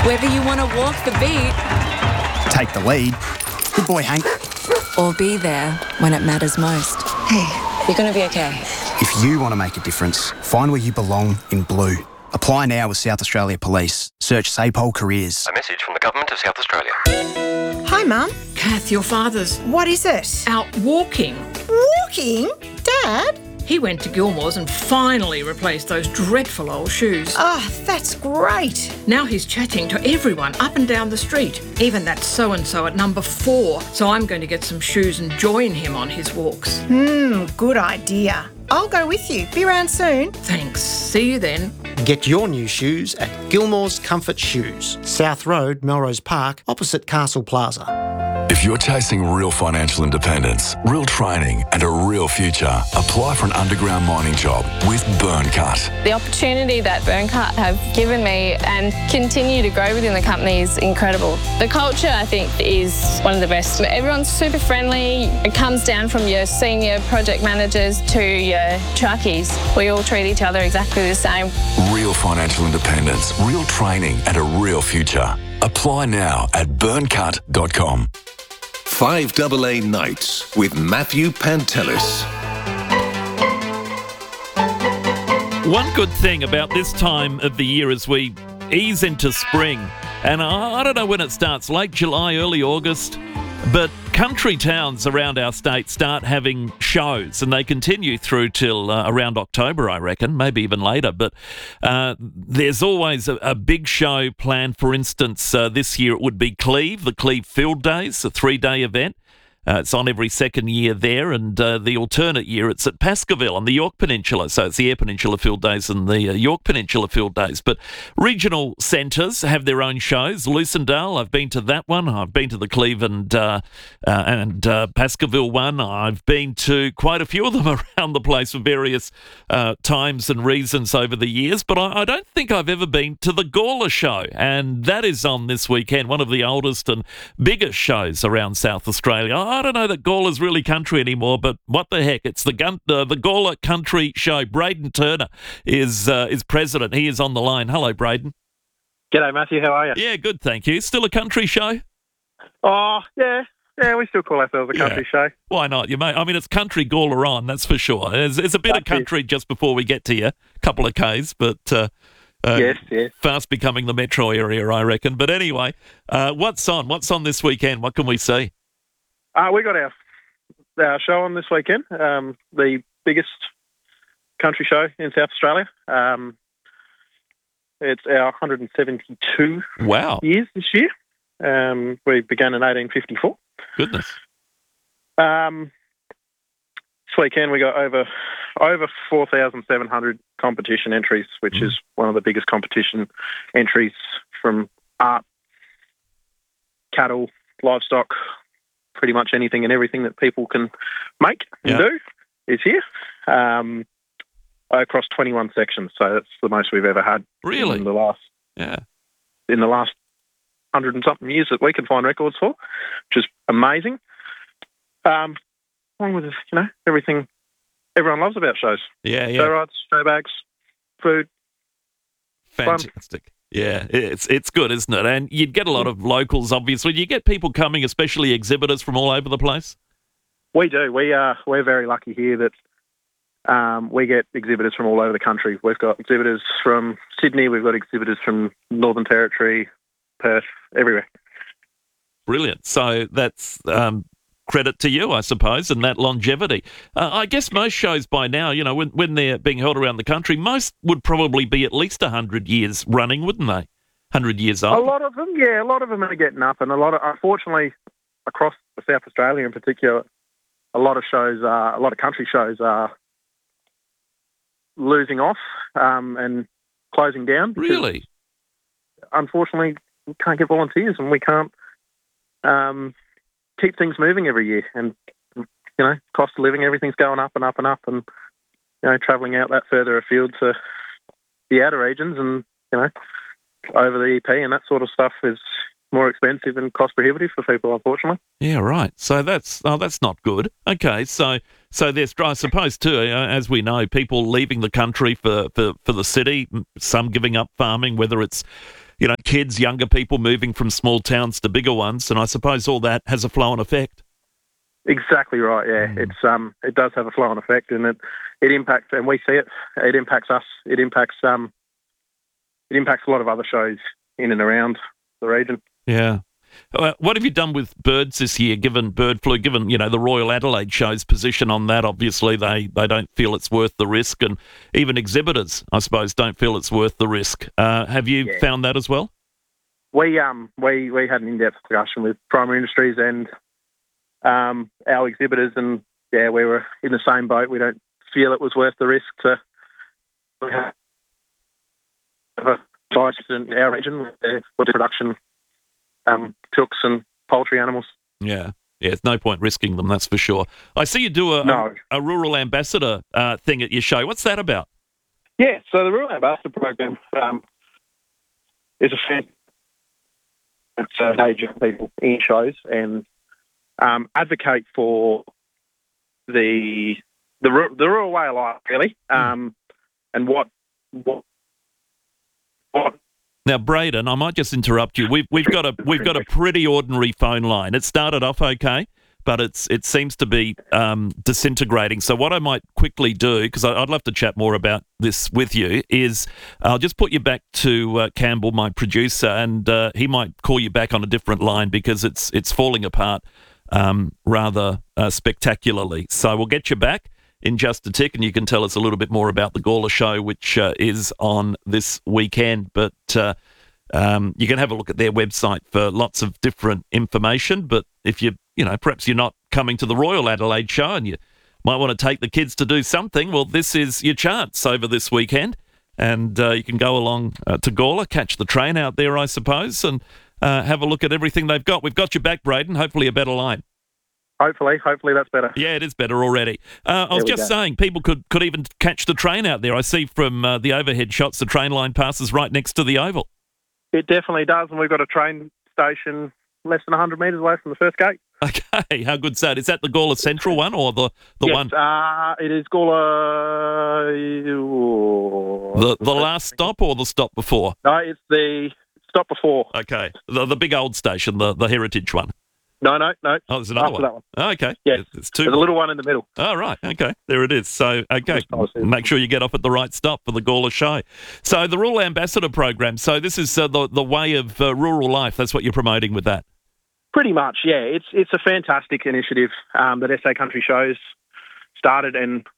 Whether you want to walk the beat, take the lead. Good boy, Hank. or be there when it matters most. Hey, you're going to be okay. If you want to make a difference, find where you belong in blue. Apply now with South Australia Police. Search SAPOL Careers. A message from the Government of South Australia. Hi, Mum. Kath, your father's What is it? out walking. Walking? Dad? He went to Gilmore's and finally replaced those dreadful old shoes. Oh, that's great. Now he's chatting to everyone up and down the street, even that so-and-so at number 4. So I'm going to get some shoes and join him on his walks. Good idea. I'll go with you. Be around soon. Thanks. See you then. Get your new shoes at Gilmore's Comfort Shoes, South Road, Melrose Park, opposite Castle Plaza. If you're chasing real financial independence, real training and a real future, apply for an underground mining job with Burncut. The opportunity that Burncut have given me and continue to grow within the company is incredible. The culture, I think, is one of the best. Everyone's super friendly. It comes down from your senior project managers to your truckies. We all treat each other exactly the same. Real financial independence, real training and a real future. Apply now at burncut.com. 5AA Nights with Matthew Pantelis. One good thing about this time of the year as we ease into spring, and I don't know when it starts, late July, early August, but country towns around our state start having shows, and they continue through till around October, I reckon, maybe even later. But there's always a big show planned. For instance, this year it would be Cleve, the Cleve Field Days, a 3-day event. It's on every second year there, and the alternate year it's at Pascaville on the York Peninsula. So it's the Eyre Peninsula Field Days and the York Peninsula Field Days. But regional centres have their own shows. Lucindale, I've been to that one. I've been to the Cleve and Pascaville one. I've been to quite a few of them around the place for various times and reasons over the years. But I don't think I've ever been to the Gawler show, and that is on this weekend, one of the oldest and biggest shows around South Australia. I don't know that Gawler's really country anymore, but what the heck? It's the Gawler Country Show. Braden Turner is president. He is on the line. Hello, Braden. G'day, Matthew. How are you? Yeah, good, thank you. Still a country show? Oh, yeah. Yeah, we still call ourselves a country show. Why not? I mean, it's country Gawler on, that's for sure. There's a bit of country just before we get to you, a couple of Ks, but yes. Fast becoming the metro area, I reckon. But anyway, what's on? What's on this weekend? What can we see? We got our show on this weekend, the biggest country show in South Australia. It's our 172 years this year. We began in 1854. Goodness. This weekend we got over 4,700 competition entries, which is one of the biggest competition entries from art, cattle, livestock, pretty much anything and everything that people can make and do is here. Across 21 sections, so that's the most we've ever had. Really? In the last 100 and something years that we can find records for, which is amazing. Along with everything everyone loves about shows. Yeah. Show rides, show bags, food. Fantastic. Fun. Yeah, it's good, isn't it? And you'd get a lot of locals, obviously. You get people coming, especially exhibitors from all over the place? We do. We're very lucky here that we get exhibitors from all over the country. We've got exhibitors from Sydney, we've got exhibitors from Northern Territory, Perth, everywhere. Brilliant. So that's credit to you, I suppose, and that longevity. I guess most shows by now, when they're being held around the country, most would probably be at least 100 years running, wouldn't they? 100 years old. A lot of them are getting up, and unfortunately, across South Australia in particular, a lot of country shows are losing off and closing down. Really? Unfortunately, we can't get volunteers, and we can't keep things moving every year. And cost of living, everything's going up and up and up, and travelling out that further afield to the outer regions, and over the EP and that sort of stuff is more expensive and cost prohibitive for people, unfortunately. Yeah, right. So that's not good. Okay, so there's, I suppose too, as we know, people leaving the country for the city, some giving up farming, whether it's kids, younger people moving from small towns to bigger ones, and I suppose all that has a flow-on effect. Exactly right. Yeah, it does have a flow-on effect, and it impacts, and we see it. It impacts us. It impacts a lot of other shows in and around the region. Yeah. What have you done with birds this year, given bird flu, given, the Royal Adelaide show's position on that? Obviously, they don't feel it's worth the risk, and even exhibitors, I suppose, don't feel it's worth the risk. Have you found that as well? We had an in-depth discussion with Primary Industries and our exhibitors, and, we were in the same boat. We don't feel it was worth the risk to have a fight in our region with the production chooks and poultry animals. Yeah, it's no point risking them, that's for sure. I see you do a rural ambassador thing at your show. What's that about? Yeah, so the Rural Ambassador Program is it's engage people in shows and advocate for the rural way of life, really, and what. Now, Braden, I might just interrupt you. We've got a pretty ordinary phone line. It started off okay, but it seems to be disintegrating. So what I might quickly do, because I'd love to chat more about this with you, is I'll just put you back to Campbell, my producer, and he might call you back on a different line because it's falling apart rather spectacularly. So we'll get you back in just a tick, and you can tell us a little bit more about the Gawler show, which is on this weekend. But you can have a look at their website for lots of different information. But if perhaps you're not coming to the Royal Adelaide show and you might want to take the kids to do something, well, this is your chance over this weekend. And you can go along to Gawler, catch the train out there, I suppose, and have a look at everything they've got. We've got you back, Braden. Hopefully a better line. Hopefully that's better. Yeah, it is better already. I was just saying, people could even catch the train out there. I see from the overhead shots, the train line passes right next to the Oval. It definitely does, and we've got a train station less than 100 metres away from the first gate. Okay, how good's that? Is that the Gawler Central one or the one? Yes, it is Gawler. The last stop or the stop before? No, it's the stop before. Okay, the big old station, the heritage one. No. Oh, there's another one. That one. Oh, okay. Yeah, it's two. There's a little one in the middle. Oh, right. Okay, there it is. So, okay, make sure you get off at the right stop for the Gawler show. So, the Rural Ambassador Program. So, this is the way of rural life. That's what you're promoting with that. Pretty much, yeah. It's a fantastic initiative that SA Country Shows started, and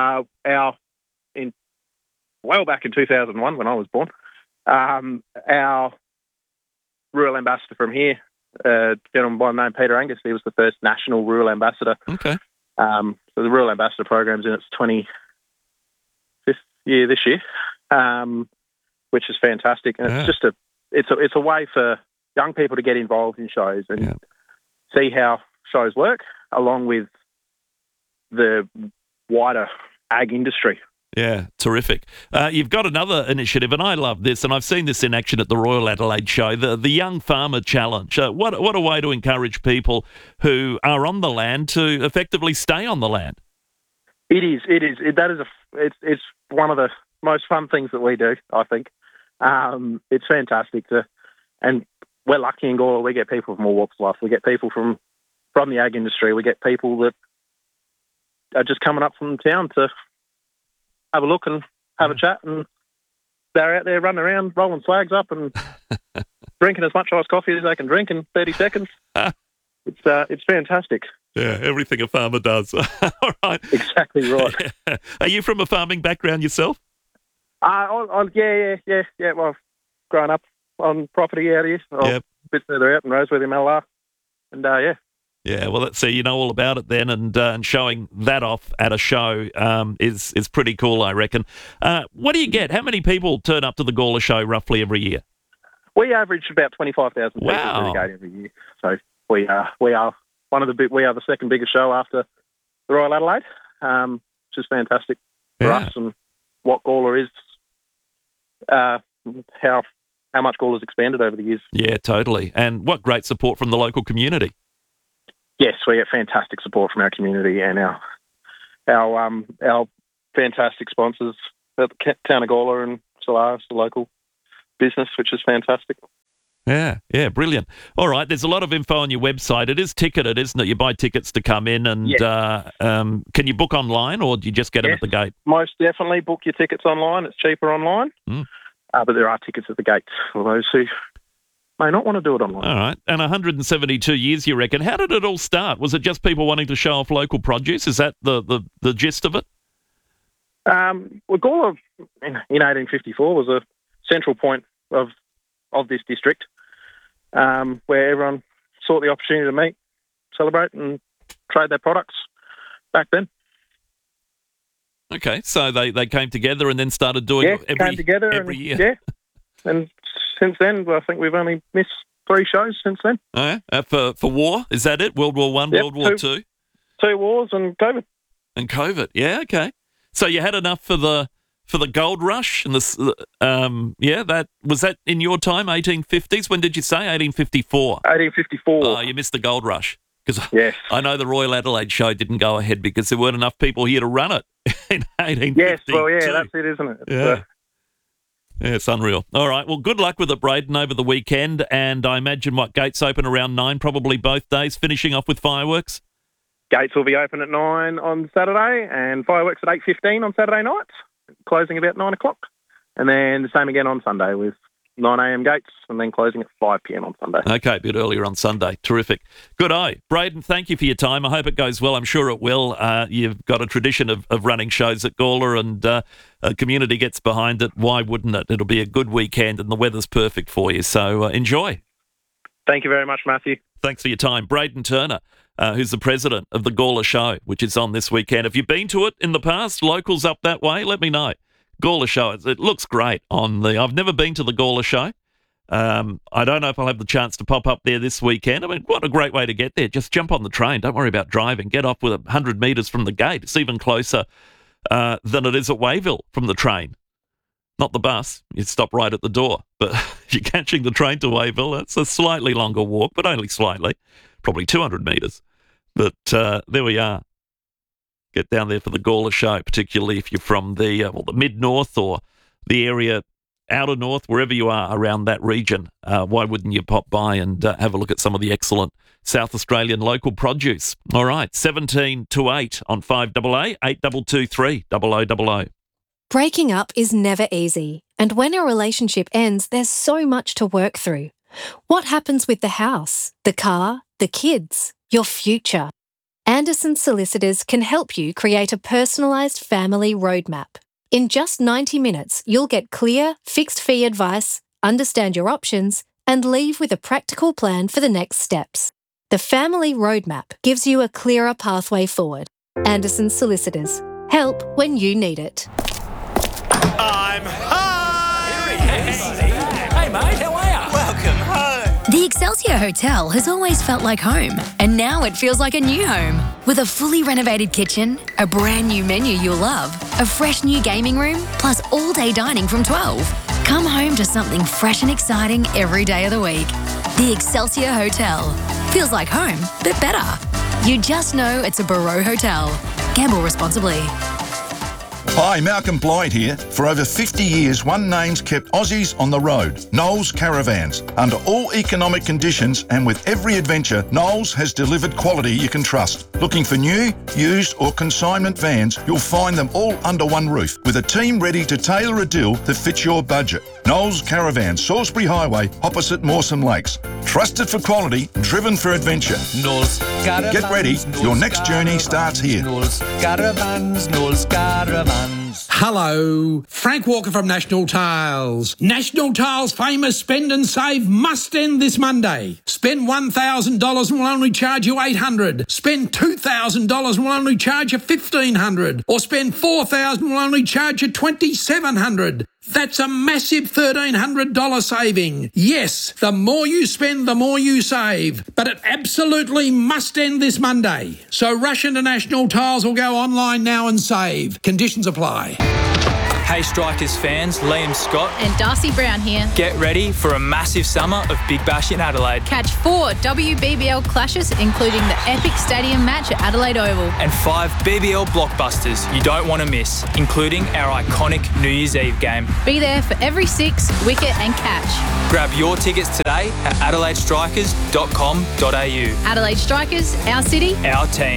well back in 2001 when I was born, our rural ambassador from here, a gentleman by the name of Peter Angus, he was the first national rural ambassador. Okay. So the Rural Ambassador Program's in its 25th year this year, which is fantastic, and it's just it's a way for young people to get involved in shows and see how shows work, along with the wider ag industry. Yeah, terrific. You've got another initiative, and I love this, and I've seen this in action at the Royal Adelaide show, the Young Farmer Challenge. What a way to encourage people who are on the land to effectively stay on the land. It is. It's one of the most fun things that we do, I think. It's fantastic and we're lucky in Gawler. We get people from all walks of life. We get people from the ag industry. We get people that are just coming up from town to have a look and have a chat, and they're out there running around, rolling flags up and drinking as much iced coffee as they can drink in 30 seconds. It's fantastic. Yeah, everything a farmer does. All right. Exactly right. Yeah. Are you from a farming background yourself? Yeah. Well, I've grown up on property out here, a bit further out in Roseworthy, MLR, and yeah. Yeah, well, let's see. You know all about it then, and showing that off at a show is pretty cool, I reckon. What do you get? How many people turn up to the Gawler show roughly every year? We average about 25,000 people to the gate every year. So we are we are the second biggest show after the Royal Adelaide, which is fantastic for us and what Gawler is. How much Gawler's expanded over the years. Yeah, totally. And what great support from the local community. Yes, we get fantastic support from our community and our fantastic sponsors at the town of Gawler and Solaris, the local business, which is fantastic. Yeah, brilliant. All right, there's a lot of info on your website. It is ticketed, isn't it? You buy tickets to come in, and can you book online, or do you just get them at the gate? Most definitely book your tickets online. It's cheaper online, but there are tickets at the gates for those who may not want to do it online. All right, and 172 years, you reckon. How did it all start? Was it just people wanting to show off local produce? Is that the gist of it? Well, Gawler in 1854 was a central point of this district, where everyone sought the opportunity to meet, celebrate and trade their products back then. Okay, so they came together and then started doing every year. Yeah, and since then, I think we've only missed 3 shows since then. Oh, yeah? For war, is that it? World War One, World War Two? 2 wars and COVID. And COVID, yeah, okay. So you had enough for the gold rush and that was that in your time, 1850s? When did you say 1854? 1854. Oh, you missed the gold rush because yes. I know the Royal Adelaide show didn't go ahead because there weren't enough people here to run it in 1852. Yes, well, yeah, that's it, isn't it? Yeah, it's unreal. All right, well, good luck with it, Braden, over the weekend, and I imagine gates open around 9, probably both days, finishing off with fireworks. Gates will be open at 9 on Saturday and fireworks at 8:15 on Saturday night, closing about 9 o'clock. And then the same again on Sunday with 9 a.m. gates and then closing at 5 p.m. on Sunday. Okay, a bit earlier on Sunday. Terrific. Good eye. Braden, thank you for your time. I hope it goes well. I'm sure it will. You've got a tradition of running shows at Gawler and a community gets behind it. Why wouldn't it? It'll be a good weekend and the weather's perfect for you. So enjoy. Thank you very much, Matthew. Thanks for your time. Braden Turner. Who's the president of the Gawler Show, which is on this weekend. Have you been to it in the past? Locals up that way? Let me know. Gawler Show, it looks great I've never been to the Gawler Show. I don't know if I'll have the chance to pop up there this weekend. I mean, what a great way to get there. Just jump on the train. Don't worry about driving. Get off with 100 metres from the gate. It's even closer than it is at Wayville from the train. Not the bus. You stop right at the door. But if you're catching the train to Wayville, it's a slightly longer walk, but only slightly. Probably 200 metres. But there we are. Get down there for the Gawler Show, particularly if you're from the mid-north or the area outer north, wherever you are around that region. Why wouldn't you pop by and have a look at some of the excellent South Australian local produce? All right, 17 to 8 on 5AA, 8223 0000. Breaking up is never easy, and when a relationship ends, there's so much to work through. What happens with the house, the car, the kids, your future? Anderson Solicitors can help you create a personalised family roadmap. In just 90 minutes, you'll get clear, fixed-fee advice, understand your options, and leave with a practical plan for the next steps. The Family Roadmap gives you a clearer pathway forward. Anderson Solicitors. Help when you need it. I'm home! Here he is. Hey, mate, how are you? Welcome home. The Excelsior Hotel has always felt like home, and now it feels like a new home. With a fully renovated kitchen, a brand new menu you'll love, a fresh new gaming room, plus all-day dining from 12. Come home to something fresh and exciting every day of the week. The Excelsior Hotel. Feels like home, but better. You just know it's a Barreau Hotel. Gamble responsibly. Hi, Malcolm Blythe here. For over 50 years, one name's kept Aussies on the road, Knowles Caravans. Under all economic conditions and with every adventure, Knowles has delivered quality you can trust. Looking for new, used or consignment vans, you'll find them all under one roof, with a team ready to tailor a deal that fits your budget. Knowles Caravans, Salisbury Highway, opposite Mawson Lakes. Trusted for quality, driven for adventure. Knowles Caravans. Get ready, your next journey starts here. Knowles Caravans, Knowles Caravans. Hello, Frank Walker from National Tiles. National Tiles' famous Spend and Save must end this Monday. Spend $1,000 and we'll only charge you $800. Spend $2,000 and we'll only charge you $1,500. Or spend $4,000 and we'll only charge you $2,700. That's a massive $1,300 saving. Yes, the more you spend, the more you save. But it absolutely must end this Monday. So rush into National Tiles or go online now and save. Conditions apply. Hey Strikers fans, Liam Scott and Darcy Brown here. Get ready for a massive summer of Big Bash in Adelaide. Catch 4 WBBL clashes, including the epic stadium match at Adelaide Oval. And 5 BBL blockbusters you don't want to miss, including our iconic New Year's Eve game. Be there for every 6, wicket and catch. Grab your tickets today at adelaidestrikers.com.au. Adelaide Strikers, our city, our team.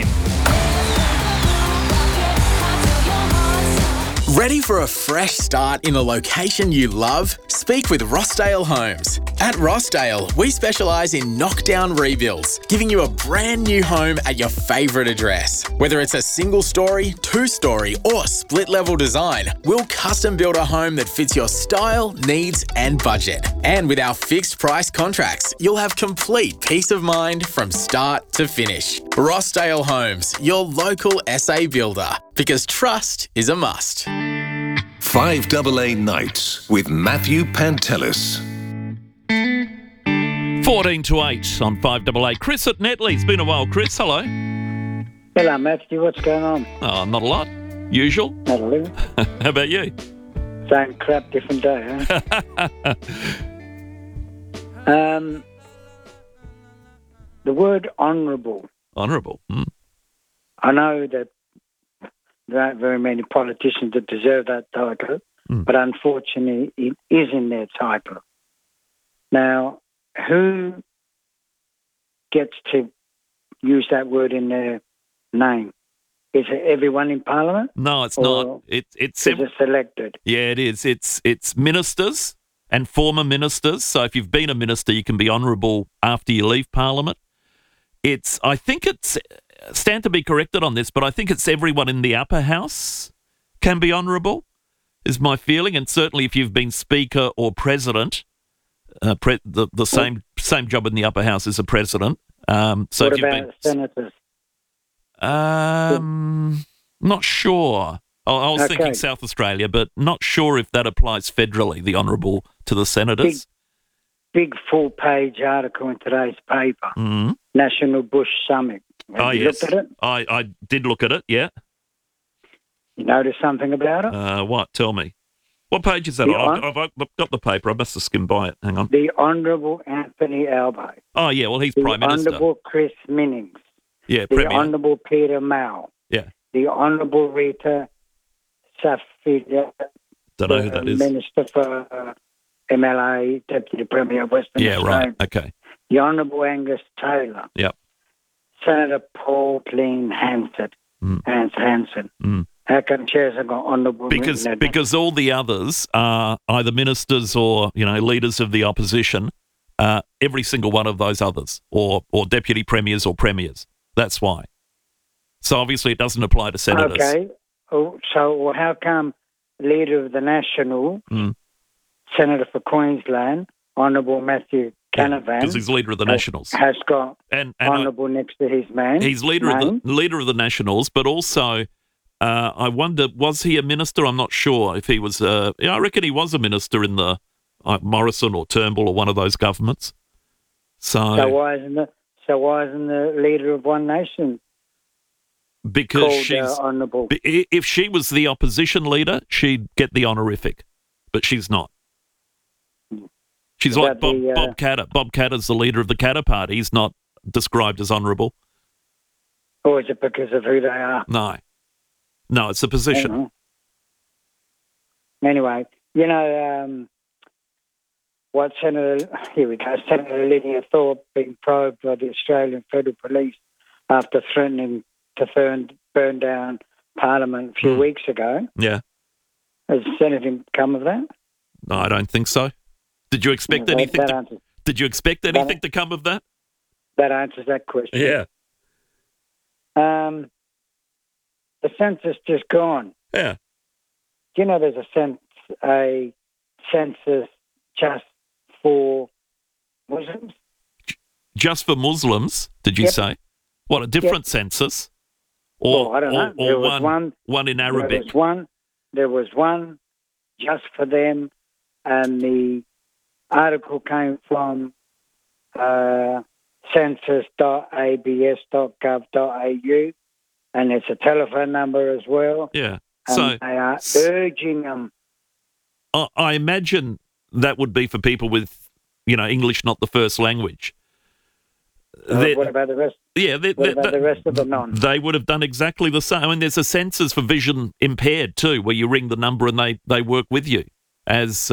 Ready for a fresh start in a location you love? Speak with Rossdale Homes. At Rossdale, we specialise in knockdown rebuilds, giving you a brand new home at your favourite address. Whether it's a single story, 2-story or split level design, we'll custom build a home that fits your style, needs and budget. And with our fixed price contracts, you'll have complete peace of mind from start to finish. Rossdale Homes, your local SA builder, because trust is a must. 5AA Nights with Matthew Pantelis. 14 to 8 on 5AA. Chris at Netley. It's been a while, Chris. Hello. Hello, Matthew. What's going on? Oh, not a lot. Usual. Not a little. How about you? Same crap, different day, huh? The word honourable. Honourable. I know that there aren't very many politicians that deserve that title, but unfortunately it is in their title. Now, who gets to use that word in their name? Is it everyone in Parliament? No, it's not. It's is it selected? Yeah, it is. It's ministers and former ministers. So if you've been a minister, you can be honourable after you leave Parliament. I think it's, stand to be corrected on this, but I think it's everyone in the upper house can be honourable, is my feeling. And certainly if you've been Speaker or President, the same job in the upper house as a President. So what if you've about senators? Not sure. I was thinking South Australia, but not sure if that applies federally, the honourable to the senators. Big full-page article in today's paper, National Bush Summit. Have you looked at it? I did look at it, yeah. You noticed something about it? What? Tell me. What page is that on? I've got the paper. I must have skimmed by it. Hang on. The Honourable Anthony Albo. Oh, yeah, well, he's Prime Minister. The Honourable Chris Minnings. Yeah, The Premier. Honourable Peter Mao. Yeah. The Honourable Rita Safida. Don't know who that is. Minister for MLA, Deputy Premier of Western Yeah, Australia. right. Okay. The Honourable Angus Taylor. Yep. Senator Paul Clean Hanson. How come chairs have got honourable? Because all the others are either ministers or leaders of the opposition. Every single one of those others, or deputy premiers or premiers. That's why. So obviously it doesn't apply to senators. Okay. So how come leader of the National, Senator for Queensland, Honourable Matthew Canavan, because he's leader of the Nationals, has got and honourable next to his name. He's leader of the Nationals, but also. I wonder, was he a minister? I'm not sure if he was. I reckon he was a minister in the Morrison or Turnbull or one of those governments. So why isn't the leader of One Nation? Because called, she's honourable. If she was the opposition leader, she'd get the honorific, but she's not. She's like Bob Katter. Bob Katter's the leader of the Katter Party. He's not described as honourable. Or is it because of who they are? No, it's a position. Anyway, what Senator Lydia Thorpe being probed by the Australian Federal Police after threatening to burn down Parliament a few weeks ago. Yeah. Has anything come of that? No, I don't think so. Did you expect anything? Did you expect anything to come of that? That answers that question. Yeah. The census just gone. Yeah. Do you know there's a census just for Muslims? Just for Muslims, did you say? What, a different census? I don't know. There was one in Arabic. There was one just for them, and the article came from census.abs.gov.au, and it's a telephone number as well. Yeah. And they are urging them I imagine that would be for people with, English not the first language. What about the rest? Yeah, what about the rest of the non? They would have done exactly the same. I mean, there's a sensors for vision impaired too, where you ring the number and they work with you. As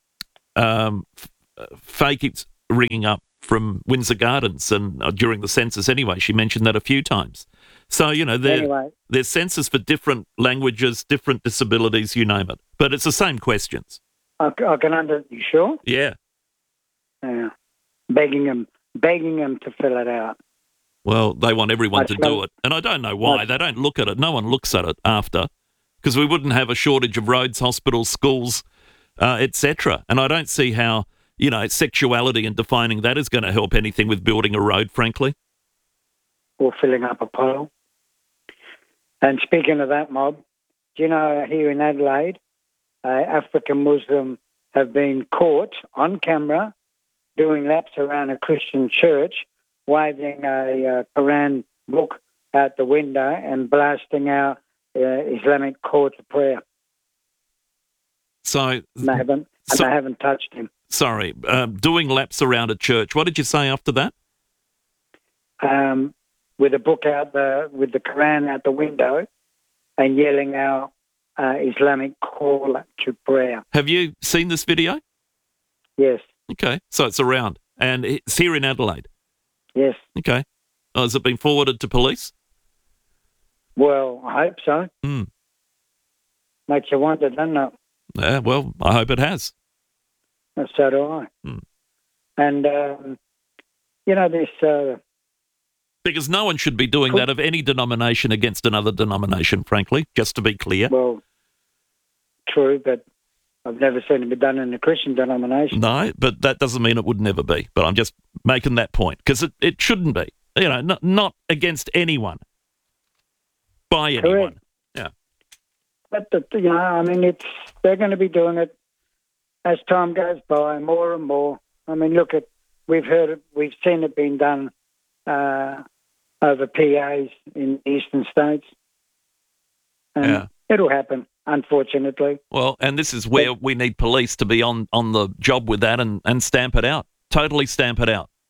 Faye keeps ringing up from Windsor Gardens, and during the census anyway, she mentioned that a few times. So, there's sensors for different languages, different disabilities, you name it. But it's the same questions. I can you sure? Yeah. Yeah. Begging them to fill it out. Well, they want everyone to do it. And I don't know why. They don't look at it. No one looks at it after, because we wouldn't have a shortage of roads, hospitals, schools, etc. And I don't see how, sexuality and defining that is going to help anything with building a road, frankly. Or filling up a pole. And speaking of that, Mob, do you know here in Adelaide, African Muslims have been caught on camera doing laps around a Christian church, waving a Quran book out the window and blasting out Islamic call to prayer. So they haven't touched him. Sorry, doing laps around a church. What did you say after that? With a book with the Quran out the window and yelling out Islamic call to prayer. Have you seen this video? Yes. Okay, so it's around, and it's here in Adelaide. Yes. Okay. Oh, has it been forwarded to police? Well, I hope so. Makes you wonder, doesn't it? Yeah, well, I hope it has. So do I. And, this... because no one should be doing that of any denomination against another denomination, frankly, just to be clear. Well, true, but I've never seen it be done in a Christian denomination. No, but that doesn't mean it would never be. But I'm just making that point, because it shouldn't be. Not against anyone. By anyone. Correct. Yeah. But, they're going to be doing it as time goes by, more and more. I mean, we've seen it being done over PAs in the eastern states. And it'll happen, unfortunately. Well, and this is where we need police to be on the job with that and stamp it out. Totally stamp it out.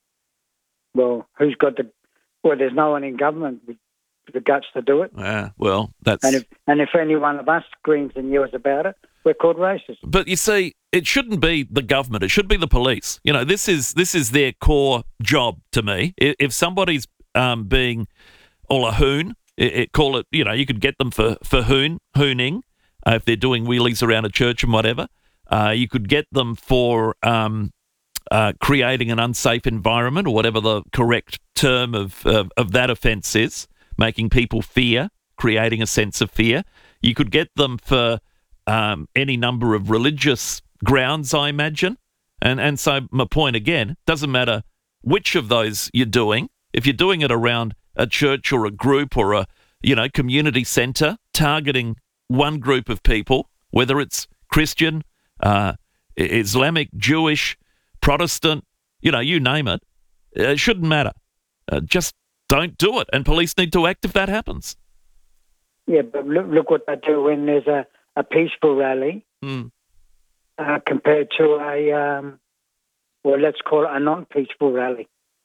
Well, there's no one in government with the guts to do it. Yeah, well, that's... And if any one of us screams and yells about it, we're called racist. But you see, it shouldn't be the government. It should be the police. This is their core job to me. If somebody's being a hoon, call it, you could get them for hooning, if they're doing wheelies around a church and whatever. You could get them for creating an unsafe environment, or whatever the correct term of that offence is, making people fear, creating a sense of fear. You could get them for any number of religious grounds, I imagine. And so my point again, doesn't matter which of those you're doing. If you're doing it around a church or a group or a community centre, targeting one group of people, whether it's Christian, Islamic, Jewish, Protestant, you name it, it shouldn't matter. Just don't do it, and police need to act if that happens. Yeah, but look what they do when there's a peaceful rally compared to let's call it a non-peaceful rally.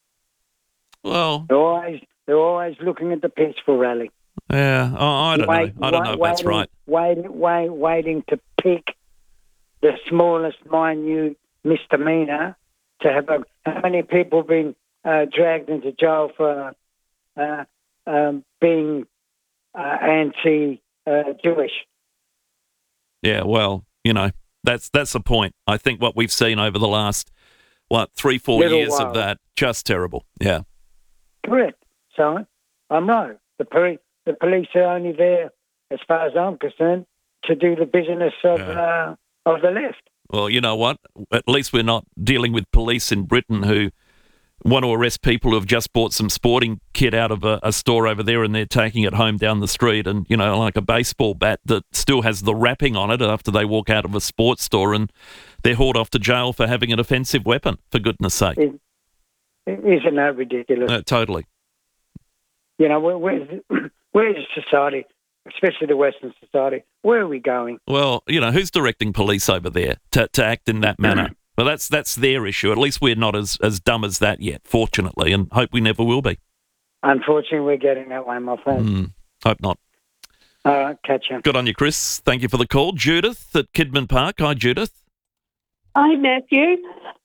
Well, they're always looking at the peaceful rally. Yeah, I don't know. I don't know if that's right. Waiting to pick the smallest, minute misdemeanor to have how many people have been dragged into jail for being anti-Jewish. Yeah, well, that's the point. I think what we've seen over the last 3-4 years of that, just terrible. Yeah, correct. So I'm right. The police are only there, as far as I'm concerned, to do the business of the left. Well, you know what? At least we're not dealing with police in Britain who want to arrest people who have just bought some sporting kit out of a store over there, and they're taking it home down the street, and like a baseball bat that still has the wrapping on it after they walk out of a sports store, and they're hauled off to jail for having an offensive weapon, for goodness sake. Isn't that ridiculous? Totally. Where's society? especially the Western society. Where are we going? Well, who's directing police over there to act in that manner? Well, that's their issue. At least we're not as dumb as that yet, fortunately, and hope we never will be. Unfortunately, we're getting that way, my friend. Hope not. All right, catch you. Good on you, Chris. Thank you for the call. Judith at Kidman Park. Hi, Judith. Hi, Matthew.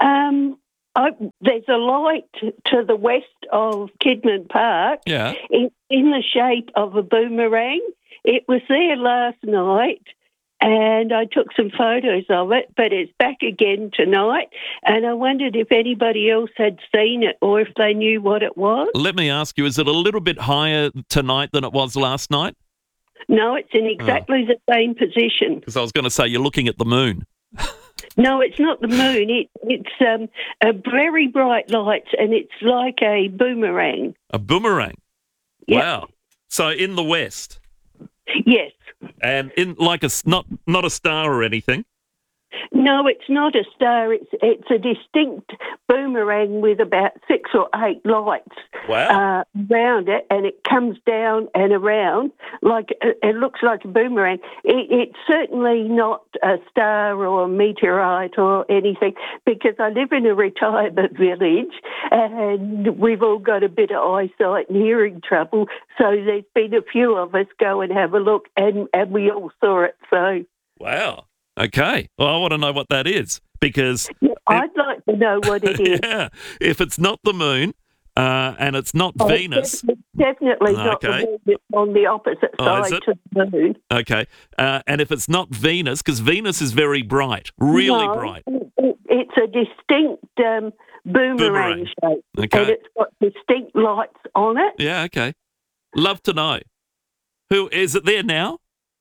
There's a light to the west of Kidman Park in the shape of a boomerang. It was there last night, and I took some photos of it, but it's back again tonight, and I wondered if anybody else had seen it or if they knew what it was. Let me ask you, is it a little bit higher tonight than it was last night? No, it's in exactly the same position. Because I was going to say, you're looking at the moon. No, it's not the moon. It's a very bright light, and it's like a boomerang. A boomerang? Yep. Wow. So in the west? Yes. And in like not a star or anything? No, it's not a star. It's a distinct boomerang with about 6 or 8 lights around it, and it comes down and around like it looks like a boomerang. It's certainly not a star or a meteorite or anything, because I live in a retirement village and we've all got a bit of eyesight and hearing trouble. So there's been a few of us go and have a look, and we all saw it. So wow. Okay. Well, I want to know what that is, because... I'd like to know what it is. Yeah. If it's not the moon and it's not Venus... It's definitely not the moon. It's on the opposite side to the moon. Okay. And if it's not Venus, because Venus is very bright, really bright. It's a distinct boomerang shape. Okay. And it's got distinct lights on it. Yeah, okay. Love to know. Who is it there now?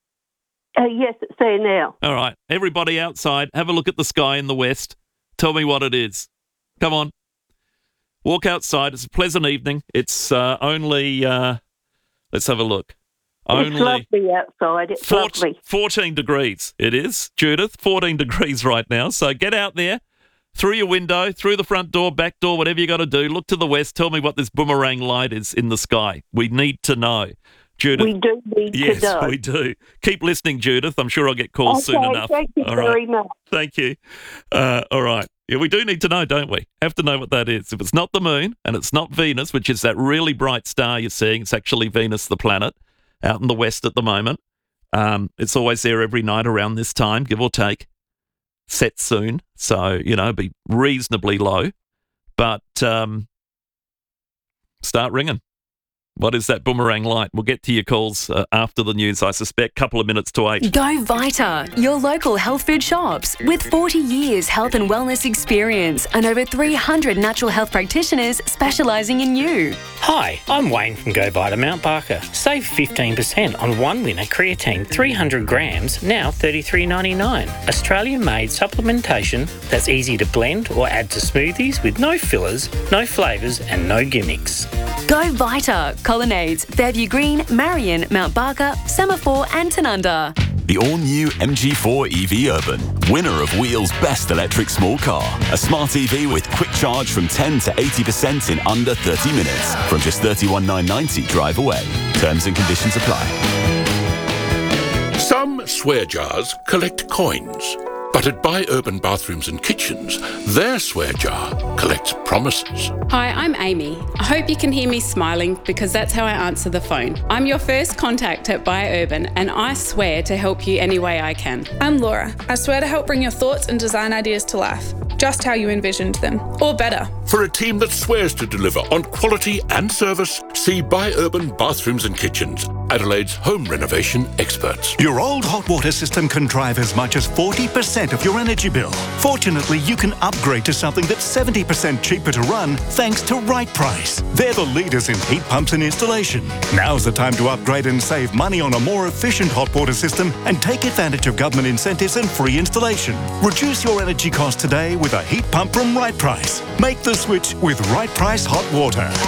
Yes, it's there now. All right. Everybody outside, have a look at the sky in the west. Tell me what it is. Come on. Walk outside. It's a pleasant evening. It's only, let's have a look. It's lovely outside. It's lovely. 14 degrees it is, Judith. 14 degrees right now. So get out there, through your window, through the front door, back door, whatever you got to do. Look to the west. Tell me what this boomerang light is in the sky. We need to know. Judith. We do need to know. Yes, we do. Keep listening, Judith. I'm sure I'll get calls soon enough. Thank you very much. Thank you. All right. Yeah, we do need to know, don't we? Have to know what that is. If it's not the moon and it's not Venus, which is that really bright star you're seeing, it's actually Venus, the planet, out in the west at the moment. It's always there every night around this time, give or take. Set soon, so, be reasonably low. But start ringing. What is that boomerang light? We'll get to your calls after the news, I suspect. Couple of minutes to 8. Go Vita, your local health food shops. With 40 years health and wellness experience and over 300 natural health practitioners specialising in you. Hi, I'm Wayne from Go Vita Mount Barker. Save 15% on one winner creatine 300 grams, now $33.99. Australian-made supplementation that's easy to blend or add to smoothies with no fillers, no flavours and no gimmicks. Go Vita, Colonnades, Fairview Green, Marion, Mount Barker, Semaphore and Tanunda. The all-new MG4 EV Urban, winner of Wheel's Best Electric Small Car. A smart EV with quick charge from 10 to 80% in under 30 minutes. From just $31,990 drive away. Terms and conditions apply. Some swear jars collect coins. But at Buy Urban Bathrooms and Kitchens, their swear jar collects promises. Hi, I'm Amy. I hope you can hear me smiling because that's how I answer the phone. I'm your first contact at Buy Urban and I swear to help you any way I can. I'm Laura. I swear to help bring your thoughts and design ideas to life, just how you envisioned them, or better. For a team that swears to deliver on quality and service, see Buy Urban Bathrooms and Kitchens, Adelaide's home renovation experts. Your old hot water system can drive as much as 40% of your energy bill. Fortunately, you can upgrade to something that's 70% cheaper to run thanks to Right Price. They're the leaders in heat pumps and installation. Now's the time to upgrade and save money on a more efficient hot water system and take advantage of government incentives and free installation. Reduce your energy costs today with a heat pump from Right Price. Make the switch with Right Price Hot Water.